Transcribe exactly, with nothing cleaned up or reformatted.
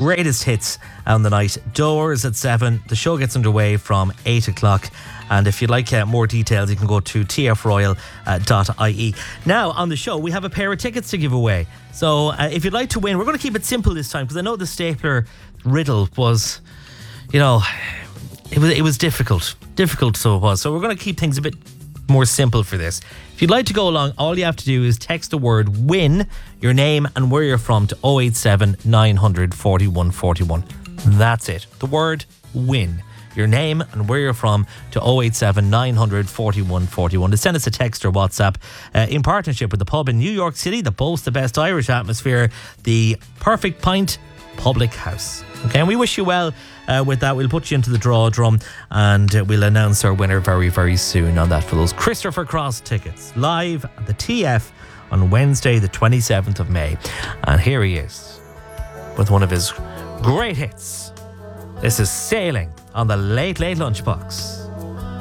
greatest hits on the night. Doors at seven. The show gets underway from eight o'clock. And if you'd like uh, more details, you can go to t f royal dot i e. Now, on the show, we have a pair of tickets to give away. So uh, if you'd like to win, we're going to keep it simple this time, because I know the stapler riddle was, you know, it was, it was difficult. Difficult, so it was. So we're going to keep things a bit more simple for this. If you'd like to go along, all you have to do is text the word WIN, your name and where you're from, to oh eight seven, nine hundred, forty-one forty-one. That's it. The word WIN, your name and where you're from, to oh eight seven, nine hundred, forty-one forty-one. To send us a text or WhatsApp uh, in partnership with the pub in New York City that boasts the best Irish atmosphere, the Perfect Pint Public House. Okay, and we wish you well uh, with that. We'll put you into the draw drum and uh, we'll announce our winner very, very soon on that for those Christopher Cross tickets live at the T F on Wednesday, the twenty-seventh of May. And here he is with one of his great hits. This is Sailing on the Late Late Lunchbox.